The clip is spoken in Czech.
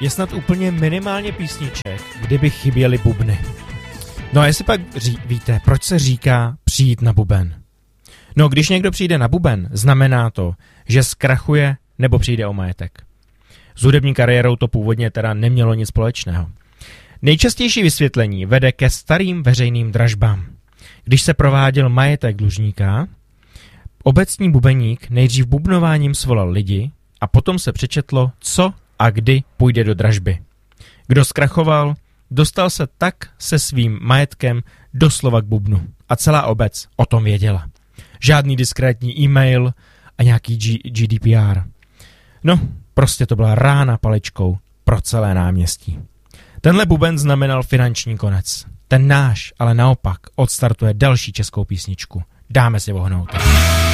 je snad úplně minimálně písniček, kdyby chyběly bubny. No a jestli pak víte, proč se říká přijít na buben? No, když někdo přijde na buben, znamená to, že zkrachuje nebo přijde o majetek. S hudební kariérou to původně teda nemělo nic společného. Nejčastější vysvětlení vede ke starým veřejným dražbám. Když se prováděl majetek dlužníka, obecní bubeník nejdřív bubnováním svolal lidi a potom se přečetlo, co a kdy půjde do dražby. Kdo zkrachoval, dostal se tak se svým majetkem doslova k bubnu a celá obec o tom věděla. Žádný diskrétní e-mail a nějaký GDPR. No, prostě to byla rána paličkou pro celé náměstí. Tenhle buben znamenal finanční konec. Ten náš, ale naopak, odstartuje další českou písničku. Dáme si vohnout.